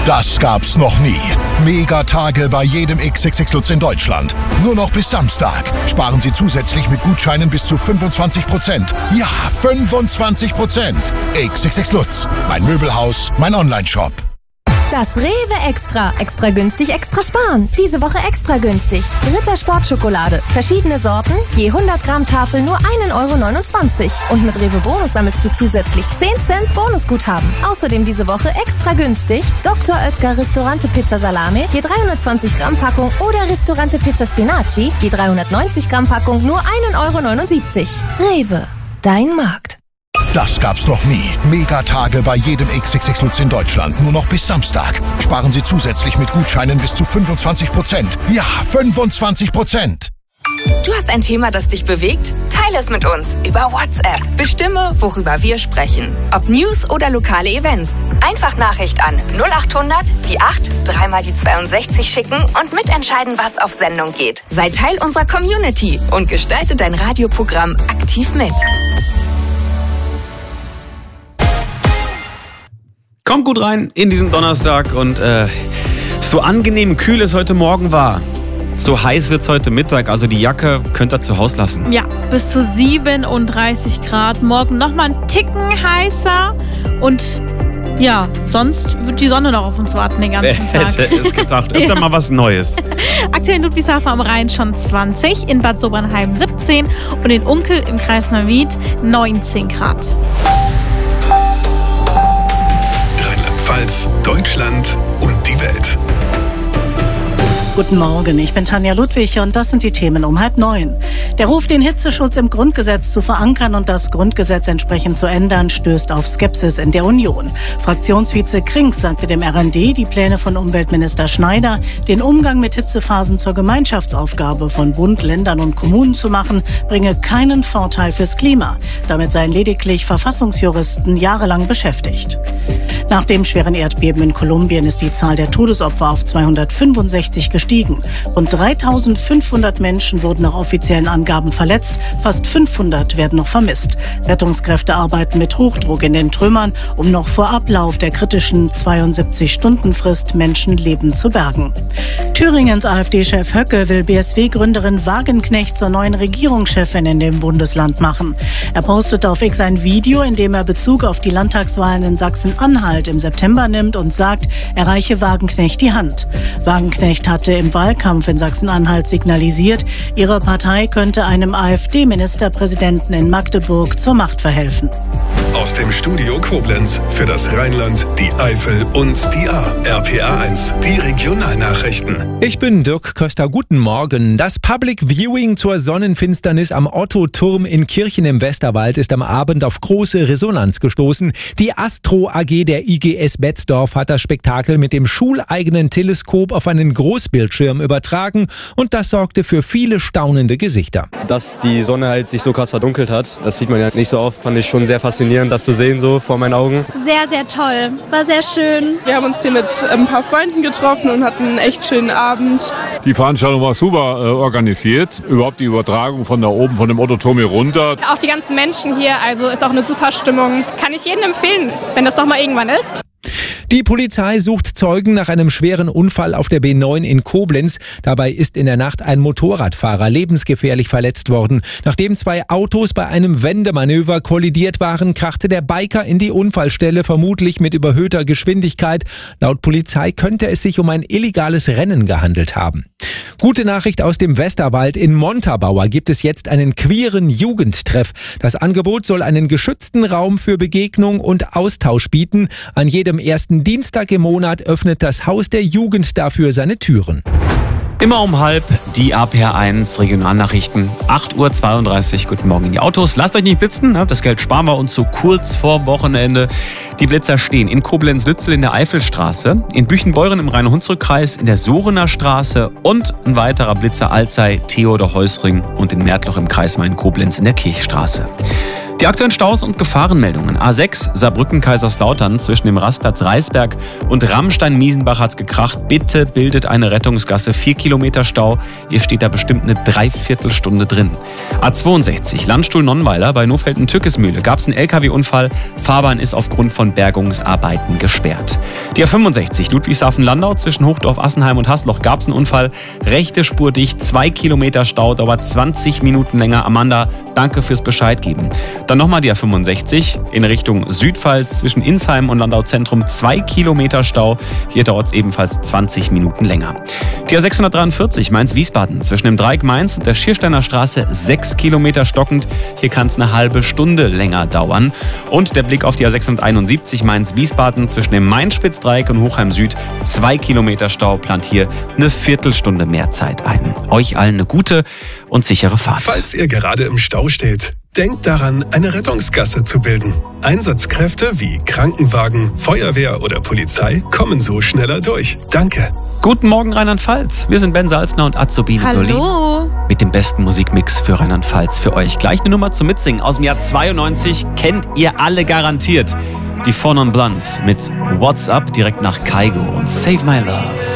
Das gab's noch nie. Megatage bei jedem XXX Lutz in Deutschland. Nur noch bis Samstag. Sparen Sie zusätzlich mit Gutscheinen bis zu 25%. Ja, 25%. XXX Lutz. Mein Möbelhaus, mein Onlineshop. Das Rewe Extra. Extra günstig, extra sparen. Diese Woche extra günstig. Ritter Sportschokolade. Verschiedene Sorten. Je 100 Gramm Tafel nur 1,29 €. Und mit Rewe Bonus sammelst du zusätzlich 10 Cent Bonusguthaben. Außerdem diese Woche extra günstig. Dr. Oetker Ristorante Pizza Salame. Je 320 Gramm Packung. Oder Ristorante Pizza Spinaci. Je 390 Gramm Packung nur 1,79 €. Rewe. Dein Markt. Das gab's noch nie. Megatage bei jedem XXX Lutz in Deutschland. Nur noch bis Samstag. Sparen Sie zusätzlich mit Gutscheinen bis zu 25%. Ja, 25%. Du hast ein Thema, das dich bewegt? Teile es mit uns über WhatsApp. Bestimme, worüber wir sprechen. Ob News oder lokale Events. Einfach Nachricht an 0800 die 8 3 mal die 62 schicken und mitentscheiden, was auf Sendung geht. Sei Teil unserer Community und gestalte dein Radioprogramm aktiv mit. Kommt gut rein in diesen Donnerstag und so angenehm kühl es heute Morgen war, so heiß wird es heute Mittag, also die Jacke könnt ihr zu Hause lassen. Ja, bis zu 37 Grad, morgen nochmal einen Ticken heißer und ja, sonst wird die Sonne noch auf uns warten den ganzen Tag. Hätte es gedacht, öfter mal was Neues. Aktuell in Ludwigshafen am Rhein schon 20, in Bad Sobernheim 17 und in Unkel im Kreis Neuwied 19 Grad. Rheinland-Pfalz, Deutschland und die Welt. Guten Morgen, ich bin Tanja Ludwig und das sind die Themen um 8:30. Der Ruf, den Hitzeschutz im Grundgesetz zu verankern und das Grundgesetz entsprechend zu ändern, stößt auf Skepsis in der Union. Fraktionsvize Krings sagte dem RND, die Pläne von Umweltminister Schneider, den Umgang mit Hitzephasen zur Gemeinschaftsaufgabe von Bund, Ländern und Kommunen zu machen, bringe keinen Vorteil fürs Klima. Damit seien lediglich Verfassungsjuristen jahrelang beschäftigt. Nach dem schweren Erdbeben in Kolumbien ist die Zahl der Todesopfer auf 265 gestiegen. Rund 3.500 Menschen wurden nach offiziellen Angaben verletzt, fast 500 werden noch vermisst. Rettungskräfte arbeiten mit Hochdruck in den Trümmern, um noch vor Ablauf der kritischen 72-Stunden-Frist Menschenleben zu bergen. Thüringens AfD-Chef Höcke will BSW-Gründerin Wagenknecht zur neuen Regierungschefin in dem Bundesland machen. Er postete auf X ein Video, in dem er Bezug auf die Landtagswahlen in Sachsen-Anhalt im September nimmt und sagt, er reiche Wagenknecht die Hand. Wagenknecht hatte im Wahlkampf in Sachsen-Anhalt signalisiert, ihre Partei könnte einem AfD-Ministerpräsidenten in Magdeburg zur Macht verhelfen. Aus dem Studio Koblenz für das Rheinland, die Eifel und die Ahr. RPA 1, die Regionalnachrichten. Ich bin Dirk Köster, guten Morgen. Das Public Viewing zur Sonnenfinsternis am Otto-Turm in Kirchen im Westerwald ist am Abend auf große Resonanz gestoßen. Die Astro AG der IGS Betzdorf hat das Spektakel mit dem schuleigenen Teleskop auf einen Großbildschirm übertragen und das sorgte für viele staunende Gesichter. Dass die Sonne halt sich so krass verdunkelt hat, das sieht man ja nicht so oft, fand ich schon sehr faszinierend, das zu sehen so vor meinen Augen. Sehr, sehr toll. War sehr schön. Wir haben uns hier mit ein paar Freunden getroffen und hatten einen echt schönen Abend. Die Veranstaltung war super organisiert. Überhaupt die Übertragung von da oben, von dem Otto-Turm hier runter. Auch die ganzen Menschen hier, also ist auch eine super Stimmung. Kann ich jedem empfehlen, wenn das noch mal irgendwann ist. Die Polizei sucht Zeugen nach einem schweren Unfall auf der B9 in Koblenz. Dabei ist in der Nacht ein Motorradfahrer lebensgefährlich verletzt worden. Nachdem zwei Autos bei einem Wendemanöver kollidiert waren, krachte der Biker in die Unfallstelle, vermutlich mit überhöhter Geschwindigkeit. Laut Polizei könnte es sich um ein illegales Rennen gehandelt haben. Gute Nachricht aus dem Westerwald. In Montabaur gibt es jetzt einen queeren Jugendtreff. Das Angebot soll einen geschützten Raum für Begegnung und Austausch bieten. An jedem ersten Dienstag im Monat öffnet das Haus der Jugend dafür seine Türen. Immer um 12:30 die RPA 1 Regionalnachrichten. 8:32 Uhr. Guten Morgen in die Autos. Lasst euch nicht blitzen, das Geld sparen wir uns so kurz vor Wochenende. Die Blitzer stehen in Koblenz-Lützel in der Eifelstraße, in Büchenbeuren im Rhein-Hunsrück-Kreis in der Sorener Straße und ein weiterer Blitzer Alzey, Theodor-Heusring und in Märtloch im Kreis Main-Koblenz in der Kirchstraße. Die aktuellen Staus und Gefahrenmeldungen. A6 Saarbrücken-Kaiserslautern zwischen dem Rastplatz Reisberg und Rammstein-Miesenbach hat's gekracht. Bitte bildet eine Rettungsgasse. 4 Kilometer Stau. Ihr steht da bestimmt eine Dreiviertelstunde drin. A62 Landstuhl-Nonnweiler bei Nofelden-Tückesmühle gab's einen LKW-Unfall. Fahrbahn ist aufgrund von Bergungsarbeiten gesperrt. Die A65 Ludwigshafen-Landau zwischen Hochdorf-Assenheim und Hasloch gab's einen Unfall. Rechte Spur dicht, 2 Kilometer Stau, dauert 20 Minuten länger. Amanda, danke fürs Bescheid geben. Dann nochmal die A65 in Richtung Südpfalz zwischen Insheim und Landau Zentrum, 2 Kilometer Stau. Hier dauert es ebenfalls 20 Minuten länger. Die A643 Mainz-Wiesbaden zwischen dem Dreieck Mainz und der Schiersteiner Straße, 6 Kilometer stockend. Hier kann es eine halbe Stunde länger dauern. Und der Blick auf die A671 Mainz-Wiesbaden zwischen dem Main-Spitz-Dreieck und Hochheim Süd, 2 Kilometer Stau, plant hier eine Viertelstunde mehr Zeit ein. Euch allen eine gute und sichere Fahrt. Falls ihr gerade im Stau steht, denkt daran, eine Rettungsgasse zu bilden. Einsatzkräfte wie Krankenwagen, Feuerwehr oder Polizei kommen so schneller durch. Danke. Guten Morgen Rheinland-Pfalz. Wir sind Ben Salzner und Azubine Solin. Hallo. Mit dem besten Musikmix für Rheinland-Pfalz für euch. Gleich eine Nummer zum Mitsingen aus dem Jahr 92. Kennt ihr alle garantiert. Die Four Non Blondes mit What's Up direkt nach Kygo und Save My Love.